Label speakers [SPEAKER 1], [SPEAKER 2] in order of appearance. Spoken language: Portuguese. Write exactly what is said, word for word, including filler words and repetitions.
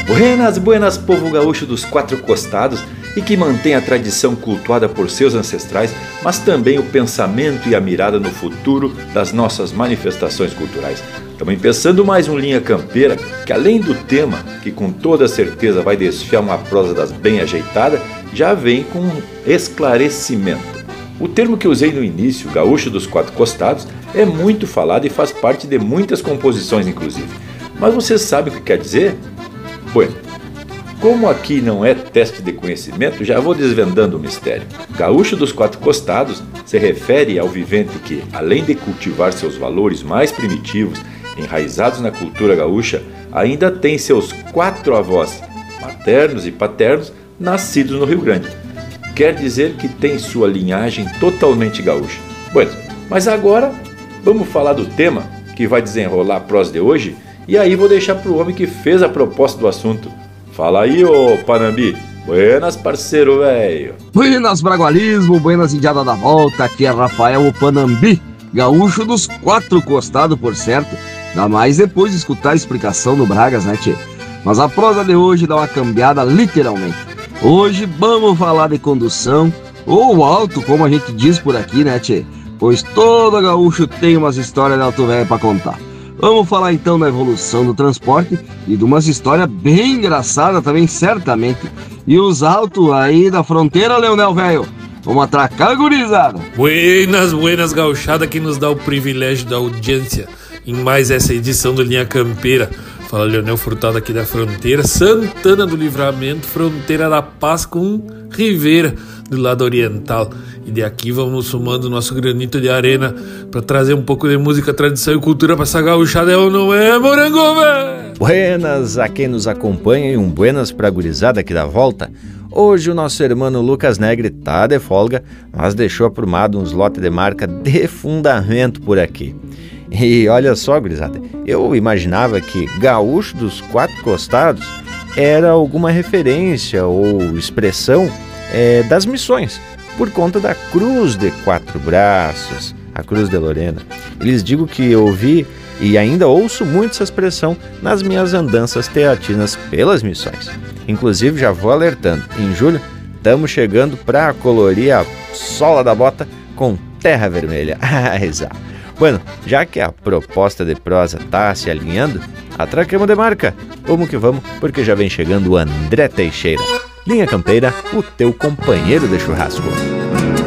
[SPEAKER 1] Buenas, buenas, povo gaúcho dos quatro costados e que mantém a tradição cultuada por seus ancestrais, mas também o pensamento e a mirada no futuro das nossas manifestações culturais. Estamos empeçando mais um Linha Campeira, que além do tema, que com toda certeza vai desfiar uma prosa das bem ajeitada, já vem com um esclarecimento. O termo que usei no início, gaúcho dos quatro costados, é muito falado e faz parte de muitas composições inclusive. Mas você sabe o que quer dizer? Bueno, como aqui não é teste de conhecimento, já vou desvendando o mistério. Gaúcho dos quatro costados se refere ao vivente que, além de cultivar seus valores mais primitivos, enraizados na cultura gaúcha, ainda tem seus quatro avós, maternos e paternos, nascidos no Rio Grande. Quer dizer que tem sua linhagem totalmente gaúcha. Bueno, mas agora vamos falar do tema que vai desenrolar a prosa de hoje, e aí vou deixar para o homem que fez a proposta do assunto. Fala aí, ô Panambi. Buenas, parceiro velho.
[SPEAKER 2] Buenas, bragualismo, buenas, indiada da volta. Aqui é Rafael, o Panambi, gaúcho dos quatro costados, por certo. Ainda mais depois de escutar a explicação do Bragas, né, tchê? Mas a prosa de hoje dá uma cambiada literalmente. Hoje vamos falar de condução, ou alto, como a gente diz por aqui, né, tchê? Pois todo gaúcho tem umas histórias de alto velho pra contar. Vamos falar então da evolução do transporte e de umas histórias bem engraçadas também, certamente. E os altos aí da fronteira, Leonel velho. Vamos atracar, gurizada.
[SPEAKER 3] Buenas, buenas, gauchada, que nos dá o privilégio da audiência em mais essa edição do Linha Campeira. Fala Leonel Furtado aqui da fronteira, Santana do Livramento, fronteira da Paz com Rivera, do lado oriental. E de aqui vamos somando nosso granito de arena para trazer um pouco de música, tradição e cultura para essa gauchada, é ou não é, morango, velho?
[SPEAKER 4] Buenas a quem nos acompanha e um buenas pra gurizada aqui da volta. Hoje o nosso irmão Lucas Negre tá de folga, mas deixou aprumado uns lotes de marca de fundamento por aqui. E olha só, gurizada, eu imaginava que gaúcho dos quatro costados era alguma referência ou expressão é, das missões, por conta da cruz de quatro braços, a cruz de Lorena. Eles digo que eu ouvi e ainda ouço muito essa expressão nas minhas andanças teatinas pelas missões. Inclusive já vou alertando, em julho estamos chegando para colorir a sola da bota com terra vermelha. Exato. Bueno, já que a proposta de prosa tá se alinhando, atracamos de marca. Vamos que vamos, porque já vem chegando o André Teixeira. Linha Campeira, o teu companheiro de churrasco.